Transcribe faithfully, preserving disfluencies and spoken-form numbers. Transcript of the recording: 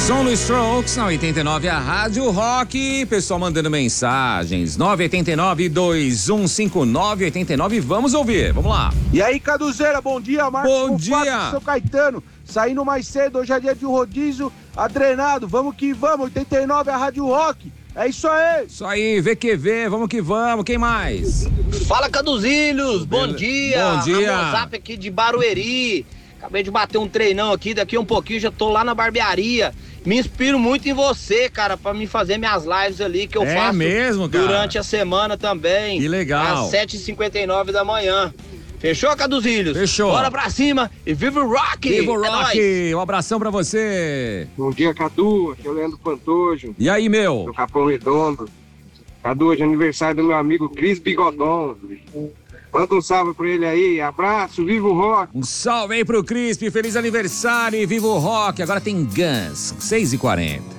Som no Strokes, na oitenta e nove, a Rádio Rock. Pessoal mandando mensagens. nove oito nove, dois um cinco nove oito nove. Vamos ouvir, vamos lá. E aí, Caduzeira, bom dia. Marcos Bom Mufato dia. de São Caetano. Saindo mais cedo, hoje é dia de rodízio adrenado. Vamos que vamos, oitenta e nove, a Rádio Rock. É isso aí. Isso aí, V Q V, vamos que vamos. Quem mais? Fala, Caduzilhos, bom Bele... dia. Bom dia. Ramon Zap aqui de Barueri. Acabei de bater um treinão aqui, daqui um pouquinho já tô lá na barbearia. Me inspiro muito em você, cara, pra me fazer minhas lives ali, que eu é faço mesmo, cara? durante a semana também. Que legal. Às sete e cinquenta e nove da manhã. Fechou, Caduzilhos? Fechou. Bora pra cima e viva o rock! Viva o É rock! nóis. Um abração pra você. Bom dia, Cadu. Aqui é o Leandro Pantojo, E aí, meu? do Capão Redondo. Cadu, hoje é aniversário do meu amigo Cris Bigodon. Manda um salve pra ele aí. Abraço, viva o rock! Um salve aí pro Crisp, feliz aniversário e viva o rock. Agora tem Guns, seis e quarenta.